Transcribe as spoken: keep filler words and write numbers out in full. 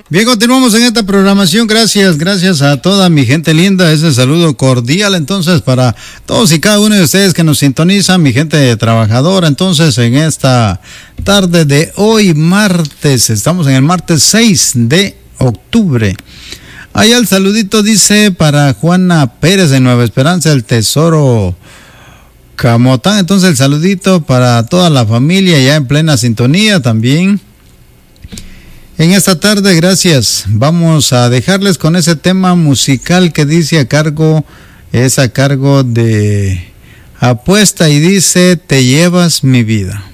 Bien, continuamos en esta programación. Gracias, gracias a toda mi gente linda. Ese saludo cordial entonces para todos y cada uno de ustedes que nos sintonizan, mi gente trabajadora. Entonces, en esta tarde de hoy, martes, estamos en el martes seis de octubre. Allá el saludito dice para Juana Pérez de Nueva Esperanza, el Tesoro Camotán. Entonces, el saludito para toda la familia ya en plena sintonía también. En esta tarde, gracias. Vamos a dejarles con ese tema musical que dice a cargo, es a cargo de Apuesta y dice, te llevas mi vida.